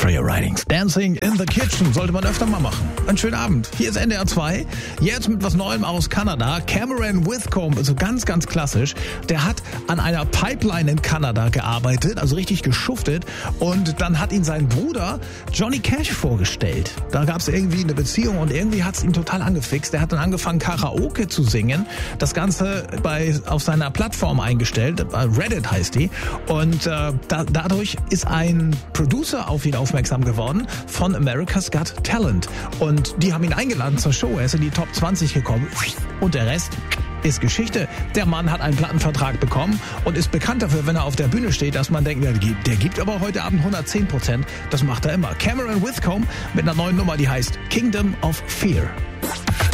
Freya Ridings. Dancing in the Kitchen sollte man öfter mal machen. Einen schönen Abend. Hier ist NDR 2. Jetzt mit was Neuem aus Kanada. Cameron Whitcomb, also ganz, ganz klassisch. Der hat an einer Pipeline in Kanada gearbeitet, also richtig geschuftet. Und dann hat ihn sein Bruder Johnny Cash vorgestellt. Da gab es irgendwie eine Beziehung und irgendwie hat es ihn total angefixt. Der hat dann angefangen, Karaoke zu singen. Das Ganze auf seiner Plattform eingestellt. Reddit heißt die. Und dadurch ist ein Producer auf ihn aufmerksam geworden von America's Got Talent. Und die haben ihn eingeladen zur Show. Er ist in die Top 20 gekommen. Und der Rest ist Geschichte. Der Mann hat einen Plattenvertrag bekommen und ist bekannt dafür, wenn er auf der Bühne steht, dass man denkt, der gibt aber heute Abend 110%. Das macht er immer. Cameron Whitcomb mit einer neuen Nummer, die heißt Kingdom of Fear.